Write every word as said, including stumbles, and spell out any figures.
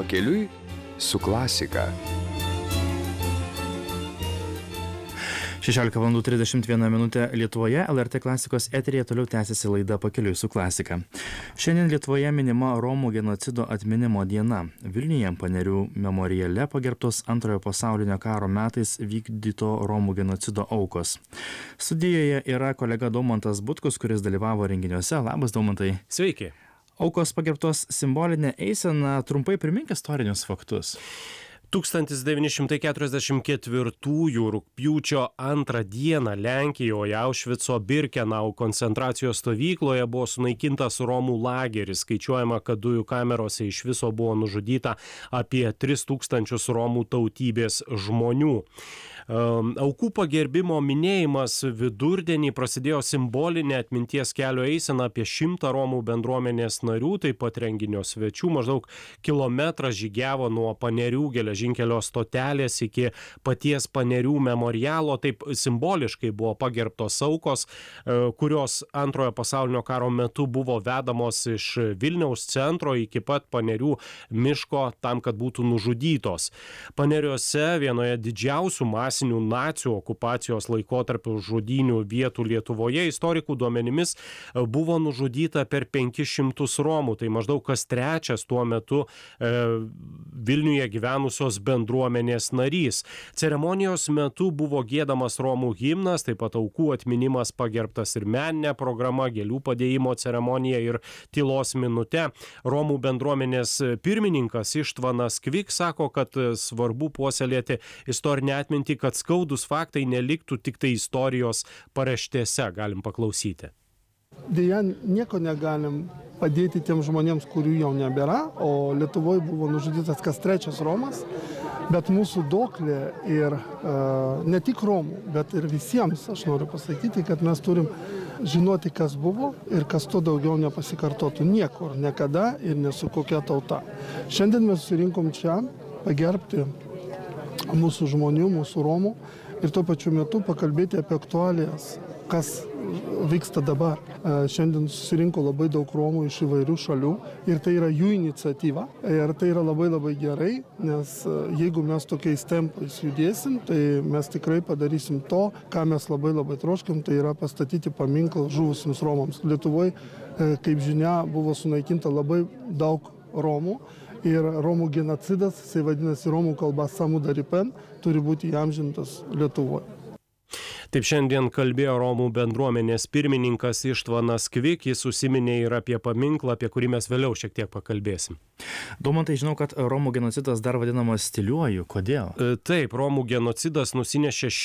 Pakeliui su klasika. šešiolika valandų trisdešimt viena minutė Lietuvoje, L R T klasikos eteryje toliau tęsiasi laida Pakeliui su klasika. Šiandien Lietuvoje minima Romų genocido atminimo diena. Vilniuje Panerių memoriale pagerbtos Antrojo pasaulinio karo metais vykdyto Romų genocido aukos. Studijoje yra kolega Daumantas Butkus, kuris dalyvavo renginiuose. Labas, Daumantai. Sveiki. Aukos pagerbtos simbolinė eisena. Trumpai primink istorinius faktus. tūkstantis devyni šimtai keturiasdešimt ketvirtųjų rugpjūčio antrą dieną Lenkijoje Aušvico Birkenau koncentracijos stovykloje buvo sunaikintas Romų lageris. Skaičiuojama, kad dujų kamerose iš viso buvo nužudyta apie tris tūkstančius Romų tautybės žmonių. Aukų pagerbimo minėjimas vidurdienį prasidėjo simbolinė atminties kelio eisena apie šimtą Romų bendruomenės narių, taip pat renginio svečių. Maždaug kilometrą žygiavo nuo Panerių geležinkelio stotelės iki paties Panerių memorialo. Taip simboliškai buvo pagerbtos aukos, kurios Antrojo pasaulinio karo metu buvo vedamos iš Vilniaus centro iki pat Panerių miško tam, kad būtų nužudytos. Paneriuose, vienoje didžiausių masinių nacių okupacijos laikotarpio žudynių vietų Lietuvoje, istorikų duomenimis buvo nužudyta per penkis šimtus Romų. Tai maždaug kas trečias tuo metu e, Vilniuje gyvenusios bendruomenės narys. Ceremonijos metu buvo giedamas Romų himnas, taip pat aukų atminimas pagerbtas ir meninė programa, gėlių padėjimo ceremonija ir tylos minute. Romų bendruomenės pirmininkas Ištvanas Kvik sako, kad svarbu puoselėti istorinę atmintį, kad skaudus faktai neliktų tik tai istorijos paraštėse. Galim paklausyti. Deja, nieko negalim padėti tiem žmonėms, kurių jau nebėra, o Lietuvoje buvo nužudytas kas trečias Romas, bet mūsų duoklė ir uh, ne tik Romų, bet ir visiems, aš noriu pasakyti, kad mes turim žinoti, kas buvo ir kas to daugiau nepasikartotų niekur, niekada ir ne su kokia tauta. Šiandien mes surinkom čia pagerbti mūsų žmonių, mūsų Romų ir tuo pačiu metu pakalbėti apie aktualijas, kas vyksta dabar. Šiandien susirinko labai daug Romų iš įvairių šalių ir tai yra jų iniciatyva ir tai yra labai labai gerai, nes jeigu mes tokiais tempais judėsim, tai mes tikrai padarysim to, ką mes labai labai troškim, tai yra pastatyti paminklą žuvusiems Romams. Lietuvoje, kaip žinia, buvo sunaikinta labai daug Romų. Ir Romų genocidas, jisai vadinasi Romų kalba Samudaripen, turi būti įamžintas Lietuvoje. Taip šiandien kalbėjo Romų bendruomenės pirmininkas Ištvanas Kvik. Jis užsiminė ir apie paminklą, apie kurį mes vėliau šiek tiek pakalbėsim. Daumantai, žinau, kad Romų genocidas dar vadinamas tyliuoju. Kodėl? Taip, Romų genocidas nusinešė